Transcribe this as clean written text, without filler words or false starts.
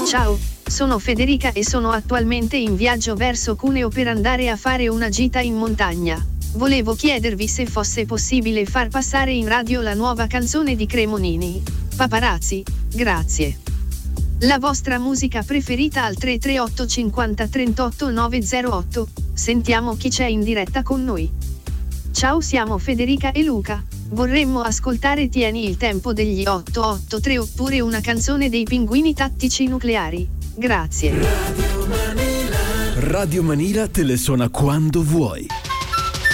Ciao, sono Federica e sono attualmente in viaggio verso Cuneo per andare a fare una gita in montagna. Volevo chiedervi se fosse possibile far passare in radio la nuova canzone di Cremonini. Paparazzi, grazie. La vostra musica preferita al 338 50 38 908. Sentiamo chi c'è in diretta con noi. Ciao, siamo Federica e Luca. Vorremmo ascoltare Tieni il tempo degli 883 oppure una canzone dei Pinguini Tattici Nucleari. Grazie. Radio Manila te le suona quando vuoi.